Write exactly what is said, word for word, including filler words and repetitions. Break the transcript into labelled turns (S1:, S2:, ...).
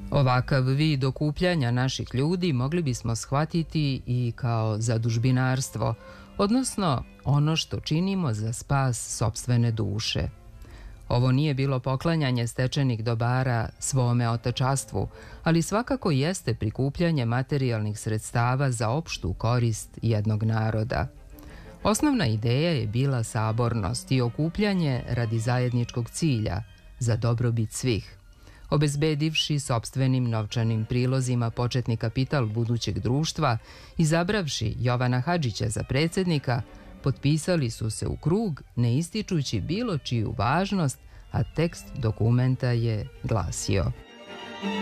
S1: Ovakav vid okupljanja naših ljudi mogli bismo shvatiti i kao zadužbinarstvo, odnosno ono što činimo za spas sopstvene duše. Ovo nije bilo poklanjanje stečenih dobara svome otačastvu, ali svakako jeste prikupljanje materijalnih sredstava za opštu korist jednog naroda. Osnovna ideja je bila sabornost i okupljanje radi zajedničkog cilja, za dobrobit svih. Obezbedivši sopstvenim novčanim prilozima početni kapital budućeg društva, izabravši Jovana Hadžića za predsjednika, potpisali su se u krug ne ističući bilo čiju važnost, a tekst dokumenta je glasio: